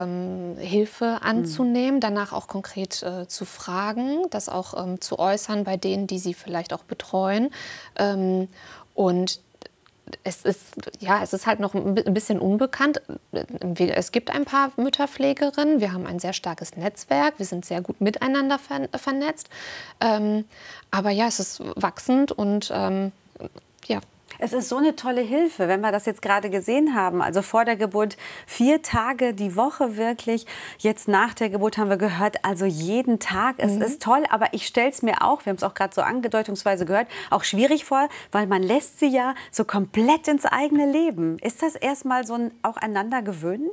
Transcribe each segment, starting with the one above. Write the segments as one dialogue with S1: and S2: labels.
S1: Hilfe anzunehmen, danach auch konkret zu fragen, das auch zu äußern bei denen, die sie vielleicht auch betreuen. Und es ist halt noch ein bisschen unbekannt. Es gibt ein paar Mütterpflegerinnen, wir haben ein sehr starkes Netzwerk, wir sind sehr gut miteinander vernetzt. Aber ja, es ist wachsend und ja.
S2: Es ist so eine tolle Hilfe, wenn wir das jetzt gerade gesehen haben. Also vor der Geburt 4 Tage die Woche wirklich. Jetzt nach der Geburt haben wir gehört, also jeden Tag. Es ist toll, aber ich stelle es mir auch, wir haben es auch gerade so angedeutungsweise gehört, auch schwierig vor, weil man lässt sie ja so komplett ins eigene Leben. Ist das erstmal so ein auch einander gewöhnen?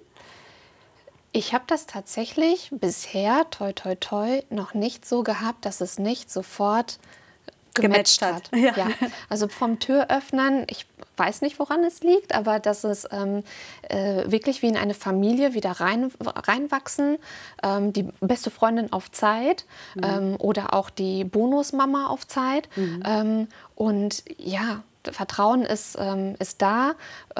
S1: Ich habe das tatsächlich bisher, toi toi toi, noch nicht so gehabt, dass es nicht sofort gematcht hat.
S2: Ja.
S1: Ja. Also vom Türöffnen, ich weiß nicht, woran es liegt, aber dass es wirklich wie in eine Familie wieder reinwachsen. Die beste Freundin auf Zeit oder auch die Bonusmama auf Zeit. Und ja, Vertrauen ist da.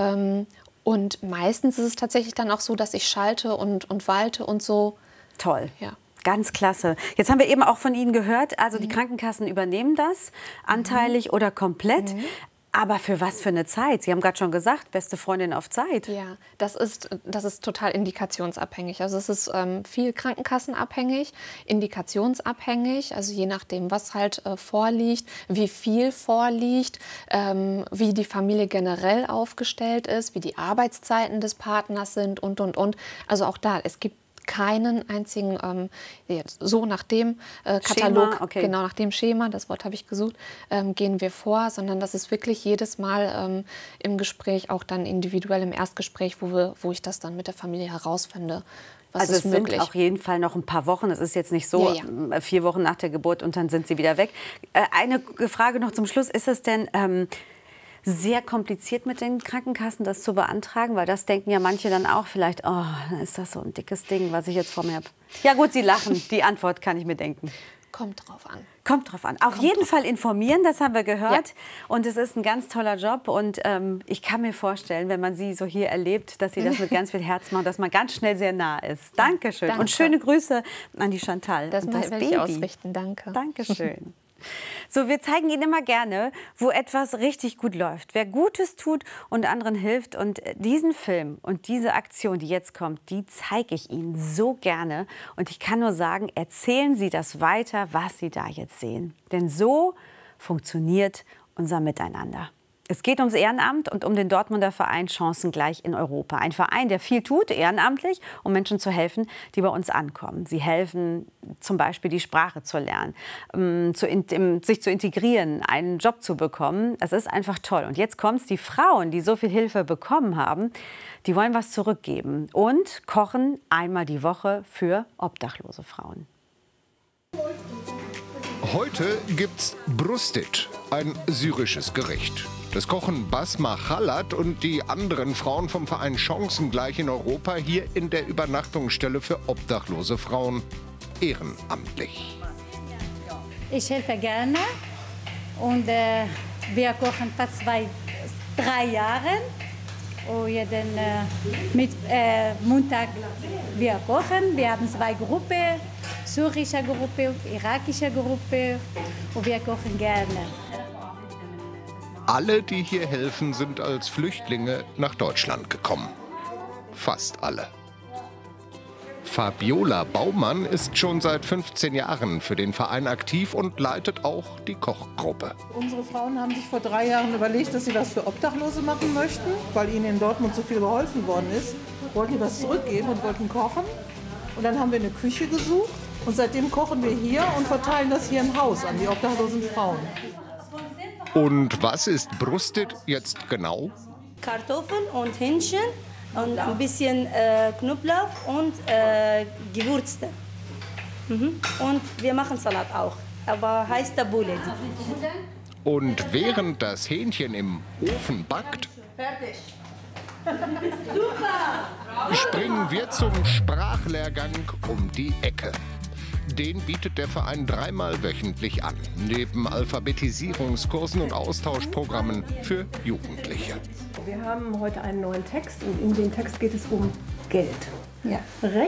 S1: Und meistens ist es tatsächlich dann auch so, dass ich schalte und walte und so.
S2: Toll.
S1: Ja.
S2: Ganz klasse. Jetzt haben wir eben auch von Ihnen gehört, also die Krankenkassen übernehmen das, anteilig oder komplett. Aber für was für eine Zeit? Sie haben gerade schon gesagt, beste Freundin auf Zeit.
S1: Ja, das ist total indikationsabhängig. Also es ist viel krankenkassenabhängig, indikationsabhängig, also je nachdem, was halt vorliegt, wie viel vorliegt, wie die Familie generell aufgestellt ist, wie die Arbeitszeiten des Partners sind und. Also auch da, es gibt keinen einzigen, jetzt so nach dem Katalog,
S2: Schema, okay.
S1: Genau nach dem Schema, das Wort habe ich gesucht, gehen wir vor, sondern das ist wirklich jedes Mal im Gespräch, auch dann individuell im Erstgespräch, wo ich das dann mit der Familie herausfinde.
S2: Also es sind auf jeden Fall noch ein paar Wochen. Es ist jetzt nicht so 4 Wochen nach der Geburt und dann sind sie wieder weg. Eine Frage noch zum Schluss. Ist es denn sehr kompliziert mit den Krankenkassen, das zu beantragen? Weil das denken ja manche dann auch vielleicht, oh, dann ist das so ein dickes Ding, was ich jetzt vor mir habe. Ja gut, Sie lachen. Die Antwort kann ich mir denken.
S1: Kommt drauf an.
S2: Kommt drauf an. Auf jeden Fall informieren, das haben wir gehört. Ja. Und es ist ein ganz toller Job. Und ich kann mir vorstellen, wenn man Sie so hier erlebt, dass Sie das mit ganz viel Herz machen, dass man ganz schnell sehr nah ist. Dankeschön.
S1: Danke.
S2: Und schöne Grüße an die Chantal.
S1: Das werde ich ausrichten. Danke.
S2: Dankeschön. So, wir zeigen Ihnen immer gerne, wo etwas richtig gut läuft. Wer Gutes tut und anderen hilft. Und diesen Film und diese Aktion, die jetzt kommt, die zeige ich Ihnen so gerne. Und ich kann nur sagen, erzählen Sie das weiter, was Sie da jetzt sehen. Denn so funktioniert unser Miteinander. Es geht ums Ehrenamt und um den Dortmunder Verein Chancengleich in Europa. Ein Verein, der viel tut, ehrenamtlich, um Menschen zu helfen, die bei uns ankommen. Sie helfen zum Beispiel, die Sprache zu lernen, sich zu integrieren, einen Job zu bekommen. Es ist einfach toll. Und jetzt kommt's, die Frauen, die so viel Hilfe bekommen haben, die wollen was zurückgeben und kochen einmal die Woche für obdachlose Frauen.
S3: Heute gibt's Brustit, ein syrisches Gericht. Das kochen Basma Khalat und die anderen Frauen vom Verein Chancengleich in Europa hier in der Übernachtungsstelle für obdachlose Frauen ehrenamtlich.
S4: Ich helfe gerne und wir kochen fast 3 Jahre. Und jeden Montag wir kochen. Wir haben 2 Gruppen, syrische Gruppe und irakische Gruppe. Und wir kochen gerne.
S3: Alle, die hier helfen, sind als Flüchtlinge nach Deutschland gekommen. Fast alle. Fabiola Baumann ist schon seit 15 Jahren für den Verein aktiv und leitet auch die Kochgruppe.
S5: Unsere Frauen haben sich vor 3 Jahren überlegt, dass sie was für Obdachlose machen möchten, weil ihnen in Dortmund so viel geholfen worden ist. Wollten die was zurückgeben und wollten kochen. Und dann haben wir eine Küche gesucht und seitdem kochen wir hier und verteilen das hier im Haus an die obdachlosen Frauen.
S3: Und was ist Brustit jetzt genau?
S6: Kartoffeln und Hähnchen und ein bisschen Knoblauch und Gewürze. Und wir machen Salat auch, aber heißt Tabbouleh.
S3: Und während das Hähnchen im Ofen backt, springen wir zum Sprachlehrgang um die Ecke. Den bietet der Verein 3-mal wöchentlich an, neben Alphabetisierungskursen und Austauschprogrammen für Jugendliche.
S7: Wir haben heute einen neuen Text und in dem Text geht es um Geld.
S4: Ja.